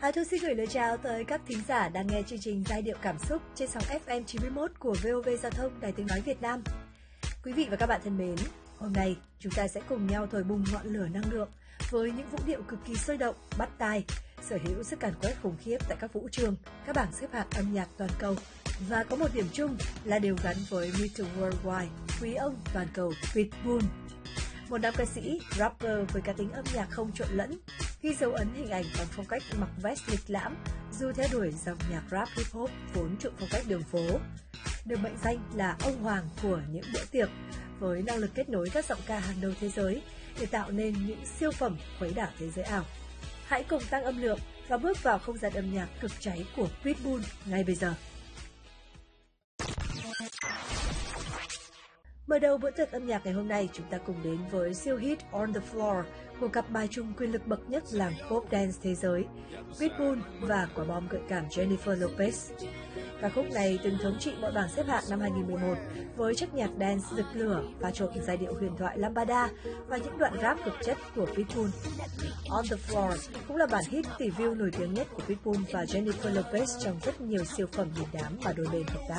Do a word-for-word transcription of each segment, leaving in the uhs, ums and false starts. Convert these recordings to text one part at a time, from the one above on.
À, tôi xin gửi lời chào tới các thính giả đang nghe chương trình Giai điệu cảm xúc trên sóng ép em chín mươi mốt của vê o vê Giao thông Đài Tiếng nói Việt Nam. Quý vị và các bạn thân mến, hôm nay chúng ta sẽ cùng nhau thổi bùng ngọn lửa năng lượng với những vũ điệu cực kỳ sôi động, bắt tai, sở hữu sức càn quét khủng khiếp tại các vũ trường, các bảng xếp hạng âm nhạc toàn cầu. Và có một điểm chung là đều gắn với mister Worldwide, quý ông toàn cầu Pitbull. Một nam ca sĩ, rapper với cá tính âm nhạc không trộn lẫn, ghi dấu ấn hình ảnh bằng phong cách mặc vest lịch lãm, dù theo đuổi dòng nhạc rap hip hop vốn chuộng phong cách đường phố. Được mệnh danh là ông hoàng của những bữa tiệc, với năng lực kết nối các giọng ca hàng đầu thế giới để tạo nên những siêu phẩm khuấy đảo thế giới ảo. Hãy cùng tăng âm lượng và bước vào không gian âm nhạc cực cháy của Pitbull ngay bây giờ. Mở đầu bữa tiệc âm nhạc ngày hôm nay, chúng ta cùng đến với siêu hit On The Floor của cặp bài chung quyền lực bậc nhất làng pop dance thế giới, Pitbull và quả bom gợi cảm Jennifer Lopez. Ca khúc này từng thống trị mọi bảng xếp hạng năm hai không một một với chất nhạc dance rực lửa và trộn giai điệu huyền thoại Lambada và những đoạn rap cực chất của Pitbull. On The Floor cũng là bản hit tỷ view nổi tiếng nhất của Pitbull và Jennifer Lopez trong rất nhiều siêu phẩm đình đám mà đôi bên hợp tác.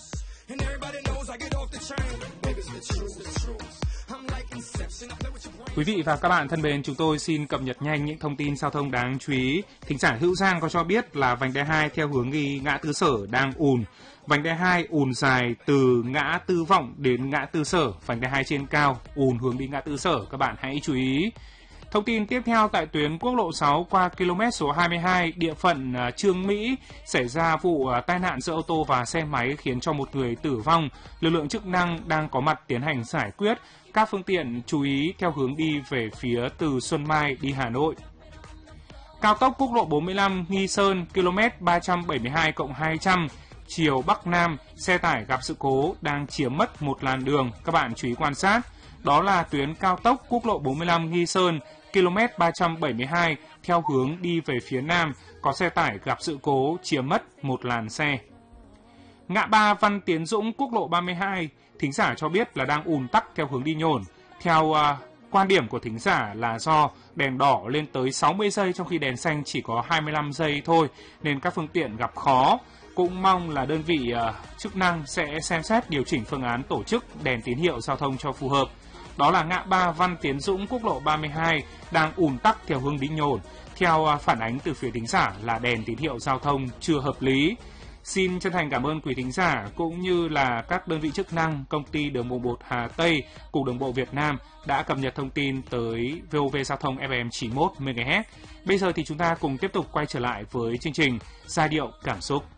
Quý vị và các bạn thân mến, chúng tôi xin cập nhật nhanh những thông tin giao thông đáng chú ý. Thính giả Hữu Giang có cho biết là vành đai hai theo hướng đi ngã tư Sở đang ùn. Vành đai hai ùn dài từ ngã tư Vọng đến ngã tư Sở. Vành đai hai trên cao ùn hướng đi ngã tư Sở. Các bạn hãy chú ý. Thông tin tiếp theo, tại tuyến quốc lộ sáu qua km số hai mươi hai, địa phận Trương Mỹ xảy ra vụ tai nạn giữa ô tô và xe máy khiến cho một người tử vong. Lực lượng chức năng đang có mặt tiến hành giải quyết. Các phương tiện chú ý theo hướng đi về phía từ Xuân Mai đi Hà Nội. Cao tốc quốc lộ bốn mươi lăm Nghi Sơn km ba trăm bảy mươi hai cộng hai trăm, chiều Bắc Nam, xe tải gặp sự cố đang chiếm mất một làn đường. Các bạn chú ý quan sát. Đó là tuyến cao tốc quốc lộ bốn mươi lăm Nghi Sơn km ba trăm bảy mươi hai theo hướng đi về phía Nam, có xe tải gặp sự cố chiếm mất một làn xe. Ngã ba Văn Tiến Dũng quốc lộ ba mươi hai, thính giả cho biết là đang ùn tắc theo hướng đi Nhổn. Theo uh, quan điểm của thính giả là do đèn đỏ lên tới sáu mươi giây trong khi đèn xanh chỉ có hai mươi lăm giây thôi, nên các phương tiện gặp khó. Cũng mong là đơn vị uh, chức năng sẽ xem xét điều chỉnh phương án tổ chức đèn tín hiệu giao thông cho phù hợp. Đó là ngã ba Văn Tiến Dũng quốc lộ ba mươi hai đang ùn tắc theo hướng đi Nhổn. Theo uh, phản ánh từ phía thính giả là đèn tín hiệu giao thông chưa hợp lý. Xin chân thành cảm ơn quý thính giả cũng như là các đơn vị chức năng, công ty Đường bộ một Hà Tây, Cục Đường bộ Việt Nam đã cập nhật thông tin tới vê o vê Giao thông ép em chín mươi mốt mê ga héc. Bây giờ thì chúng ta cùng tiếp tục quay trở lại với chương trình Giai điệu cảm xúc.